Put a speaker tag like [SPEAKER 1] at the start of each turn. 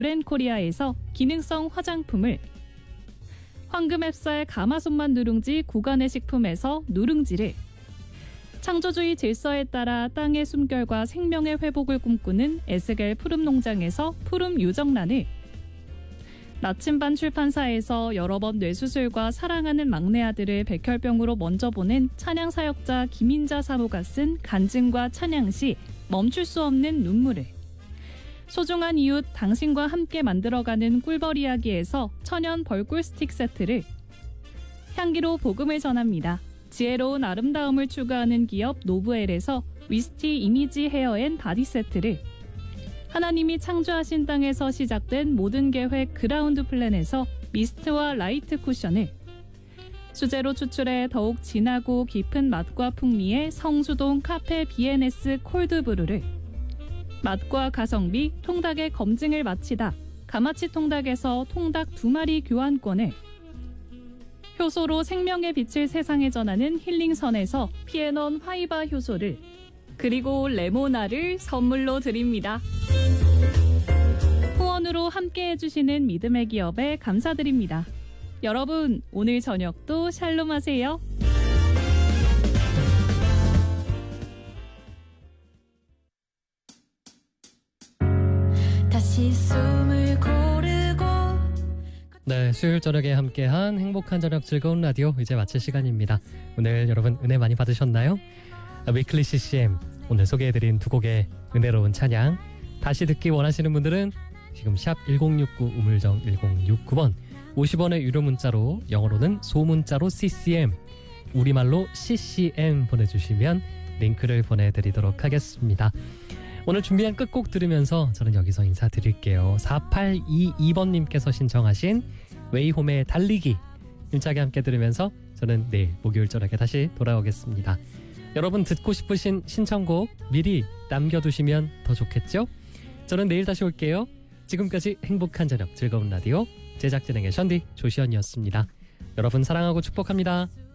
[SPEAKER 1] 브랜코리아에서 기능성 화장품을, 황금앱살 가마솥만 누룽지 구간의 식품에서 누룽지를, 창조주의 질서에 따라 땅의 숨결과 생명의 회복을 꿈꾸는 에스겔 푸름농장에서 푸름 유정란을, 나침반 출판사에서 여러 번 뇌수술과 사랑하는 막내 아들을 백혈병으로 먼저 보낸 찬양사역자 김인자 사모가 쓴 간증과 찬양시 멈출 수 없는 눈물을, 소중한 이웃 당신과 함께 만들어가는 꿀벌 이야기에서 천연 벌꿀 스틱 세트를, 향기로 복음을 전합니다. 지혜로운 아름다움을 추구하는 기업 노브엘에서 위스티 이미지 헤어 앤 바디 세트를, 하나님이 창조하신 땅에서 시작된 모든 계획 그라운드 플랜에서 미스트와 라이트 쿠션을, 수제로 추출해 더욱 진하고 깊은 맛과 풍미의 성수동 카페 B&S 콜드브루를, 맛과 가성비 통닭의 검증을 마치다 가마치 통닭에서 통닭 2마리 교환권을, 효소로 생명의 빛을 세상에 전하는 힐링선에서 피에논 화이바 효소를, 그리고 레모나를 선물로 드립니다. 후원으로 함께 해주시는 믿음의 기업에 감사드립니다. 여러분, 오늘 저녁도 샬롬 하세요.
[SPEAKER 2] 다시 숨을 고르고.
[SPEAKER 3] 네, 수요일 저녁에 함께한 행복한 저녁 즐거운 라디오 이제 마칠 시간입니다. 오늘 여러분 은혜 많이 받으셨나요? 위클리 CCM 오늘 소개해드린 두 곡의 은혜로운 찬양 다시 듣기 원하시는 분들은 지금 샵 1069 우물정 1069번 50원의 유료 문자로, 영어로는 소문자로 CCM, 우리말로 CCM 보내주시면 링크를 보내드리도록 하겠습니다. 오늘 준비한 끝곡 들으면서 저는 여기서 인사드릴게요. 4822번님께서 신청하신 웨이홈의 달리기 힘차게 함께 들으면서 저는 내일 목요일 저녁에 다시 돌아오겠습니다. 여러분 듣고 싶으신 신청곡 미리 남겨두시면 더 좋겠죠? 저는 내일 다시 올게요. 지금까지 행복한 저녁 즐거운 라디오 제작 진행의 션디 조시연이었습니다. 여러분 사랑하고 축복합니다.